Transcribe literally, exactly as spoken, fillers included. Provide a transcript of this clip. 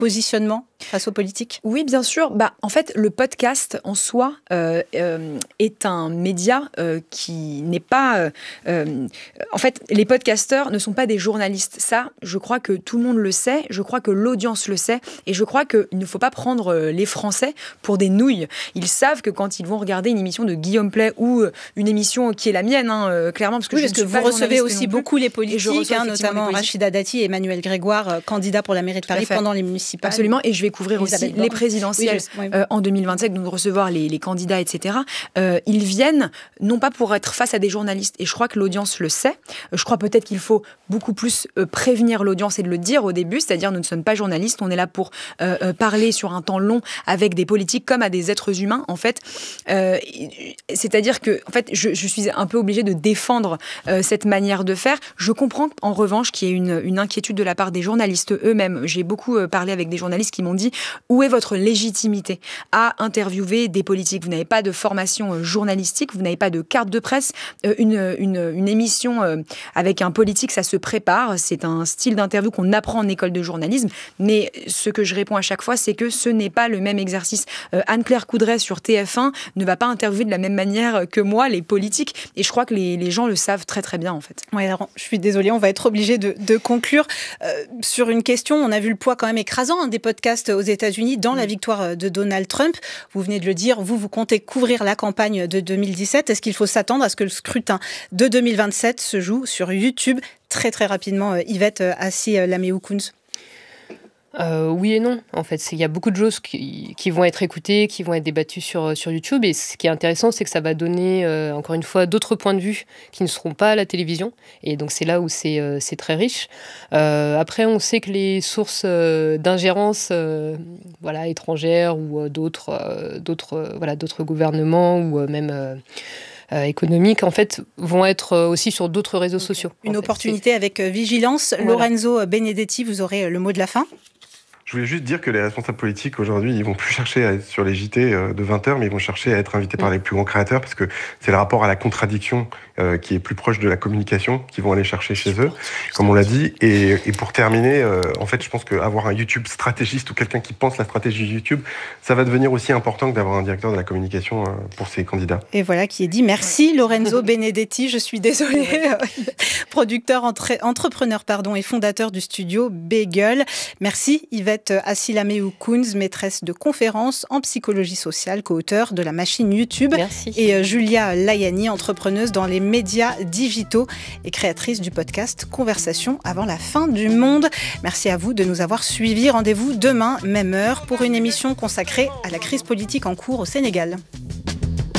positionnement face aux politiques ? Oui, bien sûr. Bah, en fait, le podcast en soi euh, euh, est un média euh, qui n'est pas... Euh, euh, en fait, les podcasteurs ne sont pas des journalistes. Ça, je crois que tout le monde le sait. Je crois que l'audience le sait. Et je crois qu'il ne faut pas prendre les Français pour des nouilles. Ils savent que quand ils vont regarder une émission de Guillaume Play ou une émission qui est la mienne, hein, euh, clairement, parce que, oui, je parce que ne suis vous pas recevez aussi non plus, beaucoup les politiques, hein, notamment les politiques. Rachida Dati et Emmanuel Grégoire, euh, candidats pour la mairie de Paris pendant les municipales. Absolument. Et je vais couvrir Elisabeth aussi Borne. les présidentielles oui, je... oui. euh, en deux mille vingt-sept, donc recevoir les, les candidats, et cetera. Euh, ils viennent non pas pour être face à des journalistes, et je crois que l'audience le sait. Je crois peut-être qu'il faut beaucoup plus euh, prévenir l'audience et de le dire au début, c'est-à-dire nous ne sommes pas journalistes, on est là pour euh, euh, parler sur un temps long avec des politiques comme à des êtres humains, en fait. Euh, c'est-à-dire que, en fait, je, je suis un peu obligée de défendre euh, cette manière de faire. Je comprends en revanche qu'il y ait une, une inquiétude de la part des journalistes eux-mêmes. J'ai beaucoup euh, parlé avec des journalistes qui m'ont dit « Où est votre légitimité à interviewer des politiques ? Vous n'avez pas de formation euh, journalistique, vous n'avez pas de carte de presse. Euh, une, une, une émission euh, avec un politique, ça se prépare. C'est un style d'interview qu'on apprend en école de journalisme. Mais ce que je réponds à chaque fois, c'est que ce n'est pas le même exercice. Euh, Anne-Claire Coudray sur T F un ne va pas interviewer de la même manière que moi les politiques. Et je crois que les, les gens le savent très très bien en fait. Oui, alors je suis désolée, on va être obligé de, de conclure euh, sur une question. On a vu le poids quand même écrasant hein, des podcasts aux États-Unis dans mmh. la victoire de Donald Trump. Vous venez de le dire, vous, vous comptez couvrir la campagne de deux mille dix-sept. Est-ce qu'il faut s'attendre à ce que le scrutin de deux mille vingt-sept se joue sur YouTube ? Très très rapidement, euh, Yvette euh, Assi-Laméou-Kounz. Euh, oui et non, en fait. Il y a beaucoup de choses qui, qui vont être écoutées, qui vont être débattues sur, sur YouTube. Et ce qui est intéressant, c'est que ça va donner, euh, encore une fois, d'autres points de vue qui ne seront pas à la télévision. Et donc, c'est là où c'est, euh, c'est très riche. Euh, après, on sait que les sources euh, d'ingérence euh, voilà, étrangères ou euh, d'autres, euh, d'autres, euh, voilà, d'autres gouvernements ou euh, même... Euh, Euh, économiques, en fait, vont être aussi sur d'autres réseaux okay. sociaux. Une fait. opportunité C'est... avec vigilance. Voilà. Lorenzo Benedetti, vous aurez le mot de la fin. Je voulais juste dire que les responsables politiques, aujourd'hui, ils vont plus chercher à être sur les J T de vingt heures, mais ils vont chercher à être invités mmh. par les plus grands créateurs, parce que c'est le rapport à la contradiction euh, qui est plus proche de la communication qu'ils vont aller chercher chez eux, comme on l'a dit. Et, et pour terminer, euh, en fait, je pense qu'avoir un YouTube stratégiste ou quelqu'un qui pense la stratégie YouTube, ça va devenir aussi important que d'avoir un directeur de la communication euh, pour ces candidats. Et voilà qui est dit. Merci Lorenzo Benedetti, je suis désolée, producteur, entre, entrepreneur pardon, et fondateur du studio Bagel. Merci Yvette Assi-Laméou-Kounz, maîtresse de conférences en psychologie sociale, co-auteure de la machine YouTube. Merci. Et Julia Layani, entrepreneuse dans les médias digitaux et créatrice du podcast Conversation avant la fin du monde. Merci à vous de nous avoir suivis. Rendez-vous demain, même heure, pour une émission consacrée à la crise politique en cours au Sénégal.